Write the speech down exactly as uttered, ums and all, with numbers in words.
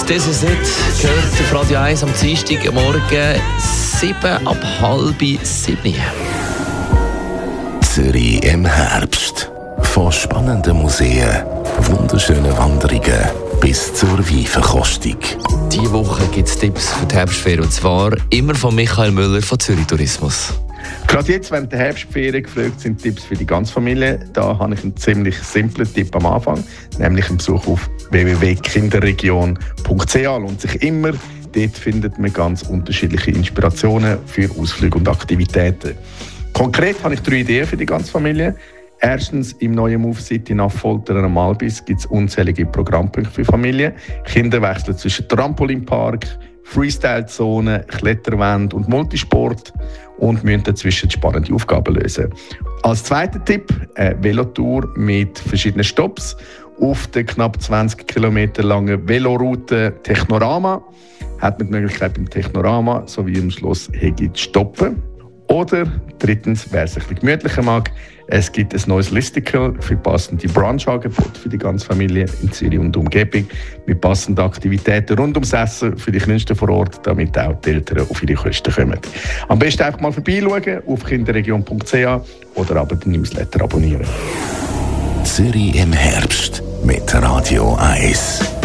«Das ist it» gehört auf Radio eins am Dienstagmorgen sieben ab halb sieben. Zürich im Herbst. Von spannenden Museen, wunderschönen Wanderungen bis zur Weinverkostung. Diese Woche gibt es Tipps für die Herbstferien, und zwar immer von Michael Müller von Zürich Tourismus. Gerade jetzt, wenn die Herbstferien gefragt sind, Tipps für die ganze Familie. Da habe ich einen ziemlich simplen Tipp am Anfang, nämlich einen Besuch auf w w w punkt kinderregion punkt c h. Lohnt sich immer. Dort findet man ganz unterschiedliche Inspirationen für Ausflüge und Aktivitäten. Konkret habe ich drei Ideen für die ganze Familie. Erstens, im neuen Move City nach Folteren am Albis gibt es unzählige Programmpunkte für Familien. Kinder wechseln zwischen Trampolinpark, Freestyle-Zone, Kletterwände und Multisport und müssen dazwischen spannende Aufgaben lösen. Als zweiter Tipp, eine Velotour mit verschiedenen Stops auf der knapp zwanzig Kilometer langen Veloroute Technorama. Hat man die Möglichkeit, beim Technorama sowie am Schloss Hegi zu stoppen. Oder drittens, wer es ein bisschen gemütlicher mag, es gibt ein neues Listicle für passende Brunch-Angebote für die ganze Familie in Zürich und Umgebung mit passenden Aktivitäten rund ums Essen für die Kleinsten vor Ort, damit auch die Eltern auf ihre Kosten kommen. Am besten einfach mal vorbeischauen auf kinderregion punkt c h oder aber den Newsletter abonnieren. Zürich im Herbst mit Radio eins.